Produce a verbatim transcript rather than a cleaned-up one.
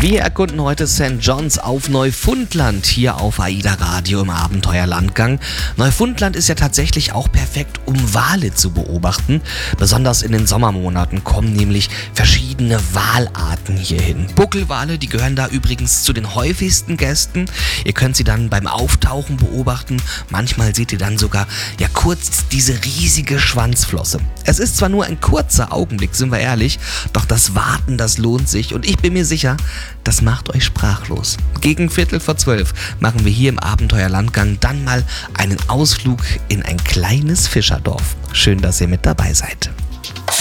Wir erkunden heute Sankt John's auf Neufundland hier auf AIDA Radio im Abenteuerlandgang. Neufundland ist ja tatsächlich auch perfekt, um Wale zu beobachten. Besonders in den Sommermonaten kommen nämlich verschiedene Walarten hierhin. Buckelwale, die gehören da übrigens zu den häufigsten Gästen. Ihr könnt sie dann beim Auftauchen beobachten. Manchmal seht ihr dann sogar ja kurz diese riesige Schwanzflosse. Es ist zwar nur ein kurzer Augenblick, sind wir ehrlich, doch das Warten, das lohnt sich und ich bin mir sicher, das macht euch sprachlos. Gegen Viertel vor zwölf machen wir hier im Abenteuerlandgang dann mal einen Ausflug in ein kleines Fischerdorf. Schön, dass ihr mit dabei seid.